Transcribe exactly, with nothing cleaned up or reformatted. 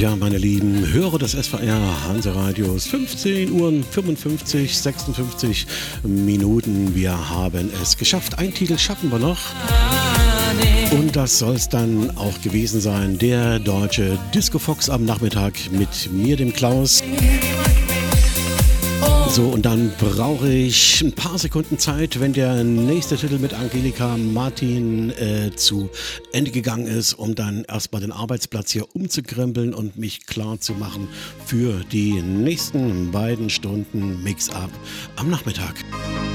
Ja, meine lieben Hörer des S V R Hansa-Radios, fünfzehn Uhr fünfundfünfzig, sechsundfünfzig Minuten. Wir haben es geschafft. Einen Titel schaffen wir noch. Und das soll es dann auch gewesen sein. Der deutsche Disco Fox am Nachmittag mit mir, dem Klaus. So, und dann brauche ich ein paar Sekunden Zeit, wenn der nächste Titel mit Angelika Martin äh, zu Ende gegangen ist, um dann erstmal den Arbeitsplatz hier umzukrempeln und mich klar zu machen für die nächsten beiden Stunden Mix-Up am Nachmittag.